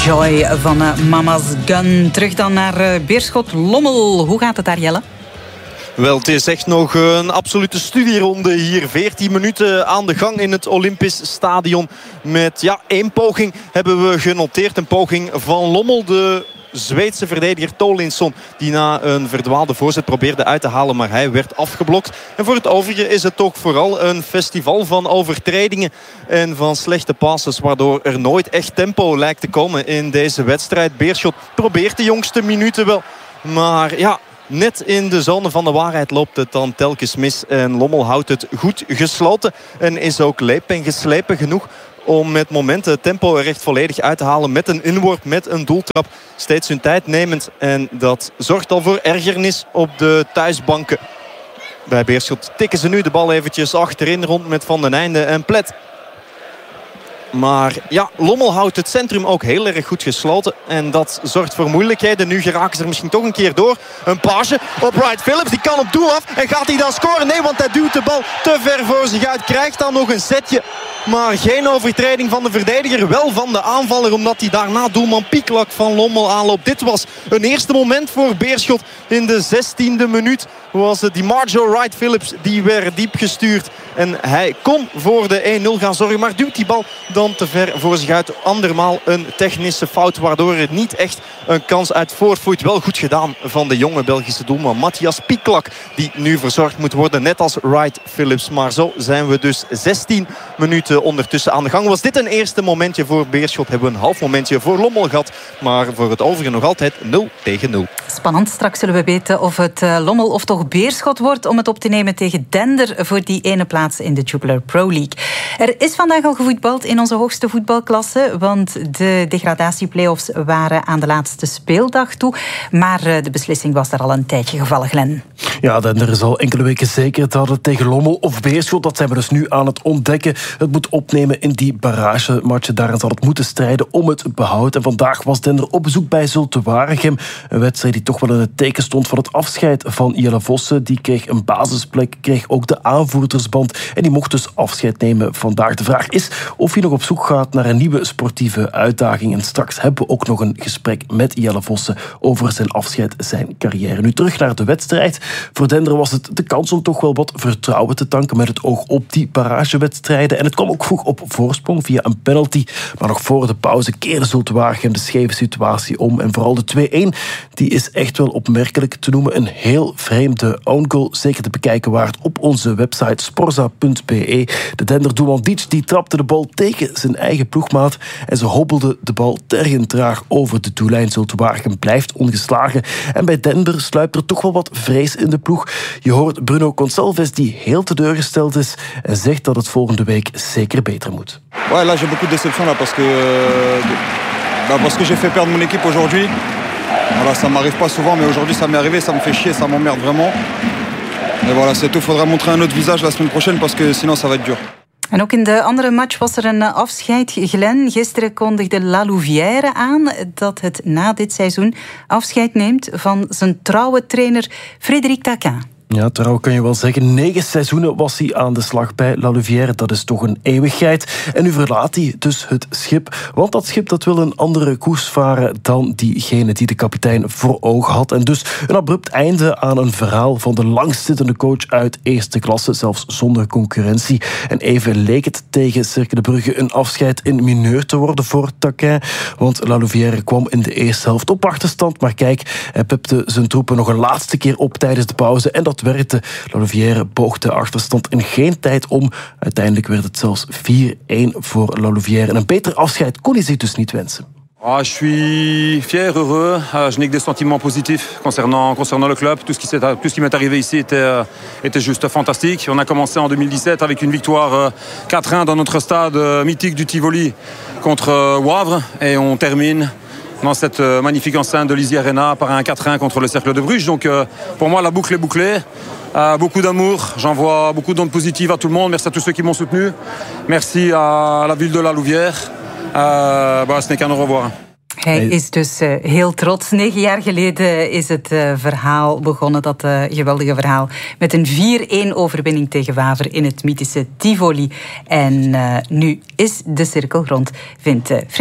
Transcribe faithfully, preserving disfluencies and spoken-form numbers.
Joy van uh, Mama's Gun. Terug dan naar uh, Beerschot Lommel. Hoe gaat het daar, Jelle? Wel, het is echt nog een absolute studieronde hier. veertien minuten aan de gang in het Olympisch Stadion. Met ja, één poging hebben we genoteerd. Een poging van Lommel, de Zweedse verdediger Tolinsson, die na een verdwaalde voorzet probeerde uit te halen, maar hij werd afgeblokt. En voor het overige is het toch vooral een festival van overtredingen en van slechte passes, waardoor er nooit echt tempo lijkt te komen in deze wedstrijd. Beerschot probeert de jongste minuten wel, maar ja, net in de zone van de waarheid loopt het dan telkens mis. En Lommel houdt het goed gesloten en is ook leep en geslepen genoeg om met momenten het tempo er echt volledig uit te halen. Met een inworp, met een doeltrap. Steeds hun tijd nemend. En dat zorgt al voor ergernis op de thuisbanken. Bij Beerschot tikken ze nu de bal eventjes achterin rond met Van den Einde en Plet. Maar ja, Lommel houdt het centrum ook heel erg goed gesloten. En dat zorgt voor moeilijkheden. Nu geraken ze er misschien toch een keer door. Een paasje op Wright Phillips. Die kan op doel af. En gaat hij dan scoren? Nee, want hij duwt de bal te ver voor zich uit. Krijgt dan nog een setje. Maar geen overtreding van de verdediger. Wel van de aanvaller. Omdat hij daarna doelman Pieklak van Lommel aanloopt. Dit was een eerste moment voor Beerschot. In de zestiende minuut was het die Marjo Wright Phillips. Die werd diep gestuurd. En hij kon voor de één nul gaan zorgen. Maar duwt die bal dan te ver voor zich uit. Andermaal een technische fout, waardoor er niet echt een kans uit voortvloeit. Wel goed gedaan van de jonge Belgische doelman Matthias Pieklak, die nu verzorgd moet worden, net als Wright Phillips. Maar zo zijn we dus zestien minuten ondertussen aan de gang. Was dit een eerste momentje voor Beerschot, hebben we een half momentje voor Lommel gehad. Maar voor het overige nog altijd nul tegen nul. Spannend. Straks zullen we weten of het uh, Lommel of toch Beerschot wordt om het op te nemen tegen Dender voor die ene plaats in de Jupiler Pro League. Er is vandaag al gevoetbald in onze hoogste voetbalklasse, want de degradatieplayoffs waren aan de laatste speeldag toe. Maar de beslissing was daar al een tijdje gevallen, Glenn. Ja, Dender is al enkele weken zeker dat het tegen Lommel of Beerschot, dat zijn we dus nu aan het ontdekken. Het moet opnemen in die barragematchen. Daarin zal het moeten strijden om het behoud. En vandaag was Dender op bezoek bij Zulte Waregem. Een wedstrijd die toch wel in het teken stond van het afscheid van Jelle Vossen. Die kreeg een basisplek, kreeg ook de aanvoerdersband. En die mocht dus afscheid nemen vandaag. De vraag is of hij nog op zoek gaat naar een nieuwe sportieve uitdaging. En straks hebben we ook nog een gesprek met Jelle Vossen over zijn afscheid, zijn carrière. Nu terug naar de wedstrijd. Voor Dender was het de kans om toch wel wat vertrouwen te tanken met het oog op die barragewedstrijden. En het kwam ook vroeg op voorsprong via een penalty. Maar nog voor de pauze keerde Zulte Waregem de scheve situatie om. En vooral de twee-één, die is echt wel opmerkelijk te noemen. Een heel vreemde own goal. Zeker te bekijken waard op onze website sporza punt be. De Dender-doelman Dietz die trapte de bal tegen zijn eigen ploegmaat. En ze hobbelde de bal tergend traag over de doellijn. Zulte Waregem blijft ongeslagen. En bij Dender sluipt er toch wel wat vrees in de ploeg. Je hoort Bruno Gonçalves die heel teleurgesteld is en zegt dat het volgende week zeker beter moet. Ouais, là j'ai beaucoup de déception là parce que euh, bah, parce que j'ai fait perdre mon équipe aujourd'hui. Voilà, ça m'arrive pas souvent, mais aujourd'hui ça m'est arrivé, ça me fait chier, ça m'emmerde vraiment. Et voilà, c'est tout. Faudra montrer un autre visage la semaine prochaine parce que sinon ça va être dur. En ook in de andere match was er een afscheid. Glenn, gisteren kondigde La Louvière aan dat het na dit seizoen afscheid neemt van zijn trouwe trainer Frédéric Taquin. Ja, trouw kan je wel zeggen. Negen seizoenen was hij aan de slag bij La Louvière. Dat is toch een eeuwigheid. En nu verlaat hij dus het schip. Want dat schip dat wil een andere koers varen dan diegene die de kapitein voor ogen had. En dus een abrupt einde aan een verhaal van de langstzittende coach uit eerste klasse, zelfs zonder concurrentie. En even leek het tegen Cercle de Brugge een afscheid in mineur te worden voor Taquin. Want La Louvière kwam in de eerste helft op achterstand. Maar kijk, hij pepte zijn troepen nog een laatste keer op tijdens de pauze. En dat werkte. La Louvière boog de achterstand in geen tijd om. Uiteindelijk werd het zelfs vier-één voor La Louvière. En een beter afscheid kon hij zich dus niet wensen. Ah, je suis fier, heureux. Euh, je n'ai que des sentiments positifs concernant, concernant le club. Tout ce qui, s'est, tout ce qui m'est arrivé ici était, euh, était juste fantastique. On a commencé en deux mille dix-sept avec une victoire euh, quatre-un dans notre stade euh, mythique du Tivoli contre euh, Wavre. Et on termine dans cette euh, magnifique enceinte de l'Easy Arena par un quatre-un contre le Cercle de Bruges. Donc euh, pour moi, la boucle est bouclée. Euh, beaucoup d'amour. J'envoie beaucoup d'ondes positives à tout le monde. Merci à tous ceux qui m'ont soutenu. Merci à la ville de La Louvière. Uh, bah, ce n'est qu'un au revoir. Hij is dus uh, heel trots. Negen jaar geleden is het uh, verhaal begonnen, dat uh, geweldige verhaal, met een vier-één overwinning tegen Waver in het mythische Tivoli. En uh, nu is de cirkel rond, vindt uh,